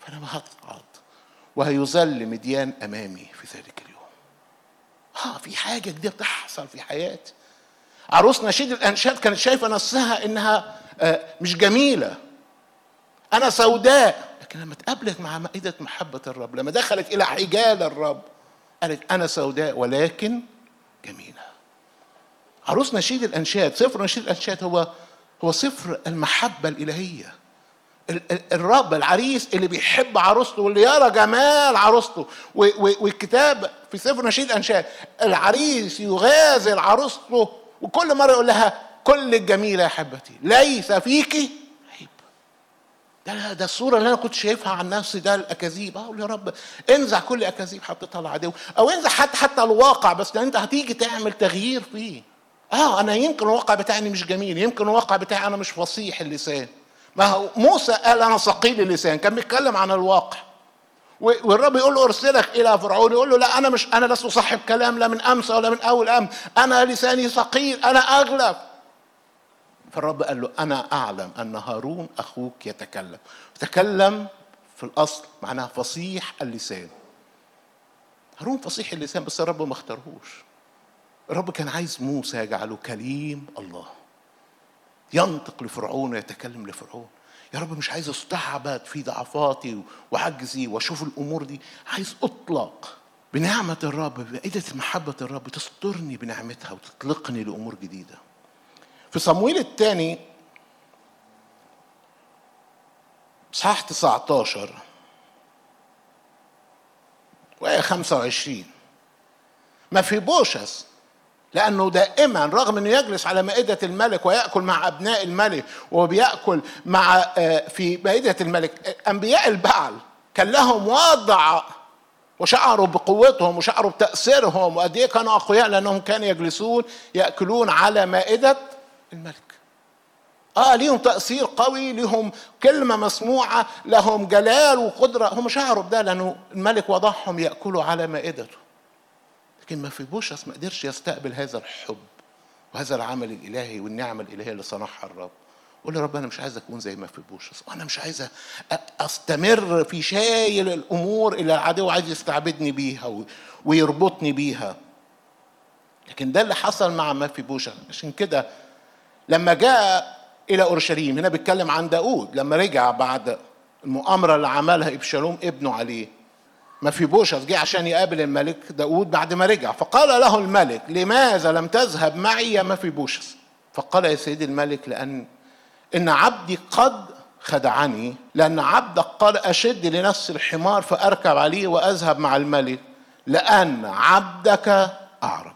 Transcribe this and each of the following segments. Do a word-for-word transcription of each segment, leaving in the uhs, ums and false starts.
أنا هصعد وهيذل مديان أمامي في ذلك اليوم. ها في حاجة جديدة بتحصل في حياتي. عروس نشيد الأنشاد كانت شايفة نفسها إنها مش جميلة، أنا سوداء، لكن لما تقابلت مع مائدة محبة الرب، لما دخلت إلى حجال الرب، قالت أنا سوداء ولكن جميلة. عروس نشيد الأنشاد، سفر نشيد الأنشاد هو هو سفر المحبة الإلهية. الرب العريس اللي بيحب عروسته واللي يرى جمال عروسته. والكتاب في سفر نشيد الأنشاد العريس يغازل عروسته وكل مرة يقول لها كل الجميلة يا حبتي ليس فيكي عيب. ده ده الصورة اللي أنا كنت شايفها عن نفسي، ده الأكاذيب. أقول يا رب انزع كل أكاذيب حطيتها العدو، أو انزع حتى حتى الواقع، بس أنت هتيجي تعمل تغيير فيه. آه أنا يمكن الواقع بتاعي مش جميل، يمكن الواقع بتاعي أنا مش فصيح اللسان. ما هو موسى قال أنا ثقيل اللسان، كان بيتكلم عن الواقع. والرب يقول له ارسلك الى فرعون، يقول له لا انا مش انا لست صاحب كلام لا من امس ولا من اول امس، انا لساني ثقيل، انا اغلب. فالرب قال له انا اعلم ان هارون اخوك يتكلم. تكلم في الاصل معناها فصيح اللسان. هارون فصيح اللسان بس الرب ما اختارهوش. الرب كان عايز موسى يجعله كليم الله، ينطق لفرعون ويتكلم لفرعون. يا رب مش عايز استعبد في ضعفاتي وعجزي واشوف الامور دي، عايز اطلق بنعمة الرب، بمائدة محبة الرب تسترني بنعمتها وتطلقني لامور جديدة. في صمويل الثاني اصحاح تسعة عشر وآية خمسة وعشرين، مفيبوشث لأنه دائما رغم أنه يجلس على مائدة الملك ويأكل مع أبناء الملك وبيأكل مع في مائدة الملك، أنبياء البعل كان لهم وضع وشعروا بقوتهم وشعروا بتأثيرهم وقد إيه كانوا أقوياء، لأنهم كانوا يجلسون يأكلون على مائدة الملك. آه ليهم تأثير قوي، ليهم كلمة مسموعة، لهم جلال وقدرة. هم شعروا بده لأنه الملك وضعهم يأكلوا على مائدته. لكن مفيبوشث ما قدرش يستقبل هذا الحب وهذا العمل الإلهي والنعمة الإلهية اللي صنعها الرب. قول يا رب أنا مش عايز أكون زي مفيبوشث، وأنا مش عايز أستمر في شايل الأمور إلى العدو عايز يستعبدني بيها ويربطني بيها. لكن ده اللي حصل مع مفيبوشث. عشان كده لما جاء إلى أورشليم، هنا بيتكلم عن داود لما رجع بعد المؤامرة اللي عملها إبشالوم ابنه عليه، مفيبوشث جه عشان يقابل الملك داود بعد ما رجع. فقال له الملك لماذا لم تذهب معي يا مفيبوشث؟ فقال يا سيدي الملك لأن إن عبدي قد خدعني، لأن عبدك قال أشد لنفس الحمار فأركب عليه وأذهب مع الملك لأن عبدك أعرج.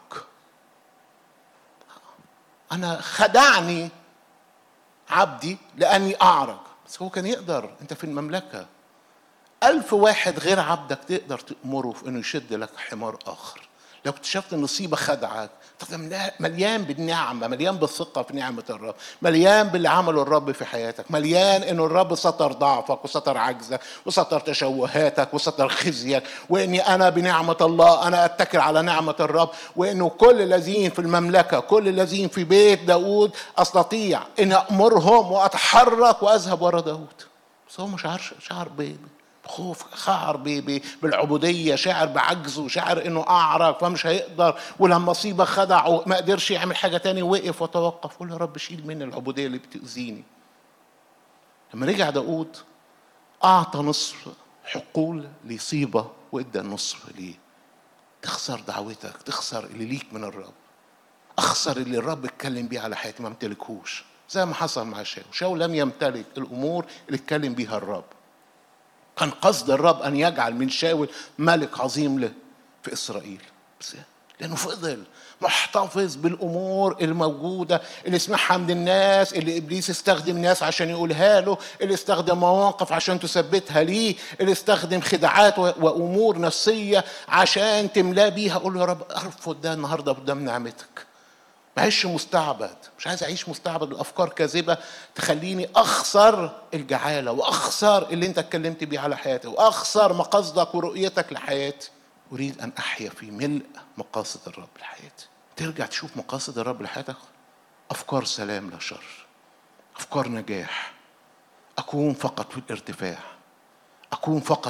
أنا خدعني عبدي لأني أعرج. بس هو كان يقدر، أنت في المملكة ألف واحد غير عبدك تقدر تأمره في أنه يشد لك حمار آخر. لو اكتشفت النصيبة خدعك، مليان بالنعمة، مليان بالثقة في نعمة الرب، مليان باللي عمله الرب في حياتك، مليان أنه الرب ستر ضعفك وستر عجزك وستر تشوهاتك وستر خزيك، وإني أنا بنعمة الله أنا أتكل على نعمة الرب، وإنه كل الذين في المملكة كل الذين في بيت داود أستطيع أن أأمرهم وأتحرك وأذهب وراء داود. بس هو مش عارف، شعر بيه خوف، شعر بالعبودية، شعر بعجزه، شعر انه اعرج فمش هيقدر، ولما مصيبة خدع ما قدرش يعمل حاجة تاني وقف وتوقف. قول يا رب شيل مني العبودية اللي بتأذيني. لما رجع داود اعطى نصف حقول لصيبة وادى النصف ليه. تخسر دعوتك، تخسر اللي ليك من الرب، اخسر اللي الرب اتكلم بيه على حياتي ما امتلكوش، زي ما حصل مع شاول. شاول لم يمتلك الامور اللي اتكلم بيها الرب. كان قصد الرب أن يجعل من شاول ملك عظيم له في إسرائيل، بس لأنه فضل محتفظ بالأمور الموجودة اللي سمعها من الناس، اللي إبليس استخدم ناس عشان يقولها له، اللي استخدم مواقف عشان تثبتها ليه، اللي استخدم خداعات وأمور نفسية عشان تملاه بيها. قول له يا رب أرفض ده النهاردة قدام نعمتك. ما عيش مستعبد، مش عايز أعيش مستعبد بأفكار كاذبة تخليني أخسر الجعالة وأخسر اللي أنت اتكلمت بيه على حياتي وأخسر مقاصدك ورؤيتك لحياتي. أريد أن أحيا في ملء مقاصد الرب لحياتي. ترجع تشوف مقاصد الرب لحياتك، أفكار سلام لا شر، أفكار نجاح، أكون فقط في الارتفاع، أكون فقط